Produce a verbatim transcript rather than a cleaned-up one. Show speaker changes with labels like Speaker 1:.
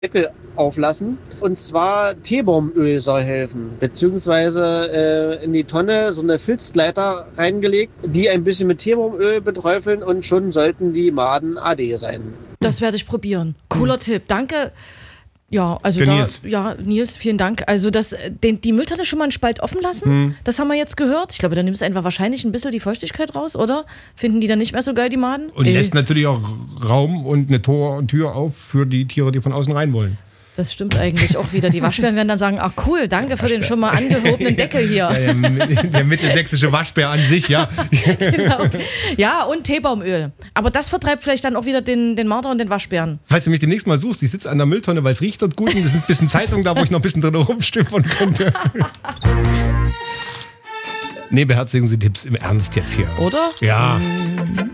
Speaker 1: Deckel auflassen. Und zwar Teebaumöl soll helfen, beziehungsweise äh, in die Tonne so eine Filzleiter reingelegt, die ein bisschen mit Teebaumöl beträufeln und schon sollten die Maden A D sein.
Speaker 2: Das werde ich probieren. Cooler hm. Tipp. Danke. Ja, also
Speaker 3: Für
Speaker 2: da,
Speaker 3: Nils.
Speaker 2: ja, Nils, vielen Dank. Also das, den, die Mülltonne schon mal einen Spalt offen lassen, hm. das haben wir jetzt gehört. Ich glaube, da nimmst du einfach wahrscheinlich ein bisschen die Feuchtigkeit raus, oder? Finden die dann nicht mehr so geil, die Maden?
Speaker 3: Und
Speaker 2: Ey.
Speaker 3: lässt natürlich auch Raum und eine Tor und Tür auf für die Tiere, die von außen rein wollen.
Speaker 2: Das stimmt eigentlich auch wieder. Die Waschbären werden dann sagen, ach cool, danke für den schon mal angehobenen Deckel hier.
Speaker 3: Ja, ja, der mittelsächsische Waschbär an sich, ja.
Speaker 2: Genau. Ja, und Teebaumöl. Aber das vertreibt vielleicht dann auch wieder den, den Marder und den Waschbären.
Speaker 3: Falls du mich demnächst mal suchst, ich sitze an der Mülltonne, weil es riecht dort gut und es ist ein bisschen Zeitung da, wo ich noch ein bisschen drin rumstöbern könnte. Nee, beherzigen Sie Tipps im Ernst jetzt hier.
Speaker 2: Oder?
Speaker 3: Ja.